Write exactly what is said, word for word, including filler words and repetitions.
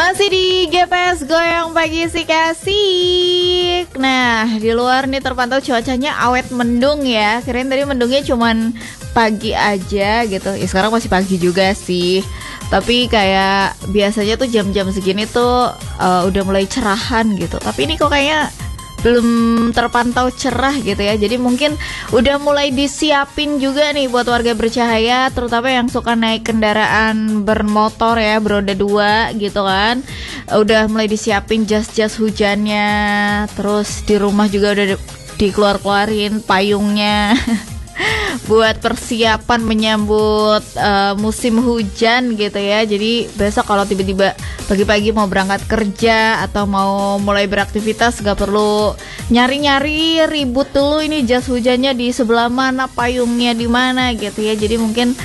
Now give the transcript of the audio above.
Masih di G P S Goyang Pagi si Kasih. Nah, di luar nih terpantau cuacanya awet mendung ya. Kirain tadi mendungnya cuman pagi aja gitu. Ya sekarang masih pagi juga sih. Tapi kayak biasanya tuh jam-jam segini tuh uh, udah mulai cerahan gitu. Tapi ini kok kayaknya belum terpantau cerah gitu ya. Jadi mungkin udah mulai disiapin juga nih buat warga bercahaya, terutama yang suka naik kendaraan bermotor ya, beroda dua gitu kan. Udah mulai disiapin jas-jas hujannya. Terus di rumah juga udah dikeluar-keluarin payungnya buat persiapan menyambut uh, musim hujan gitu ya. Jadi besok kalau tiba-tiba pagi-pagi mau berangkat kerja atau mau mulai beraktivitas, gak perlu nyari-nyari ribut dulu ini jas hujannya di sebelah mana, payungnya di mana gitu ya. Jadi mungkin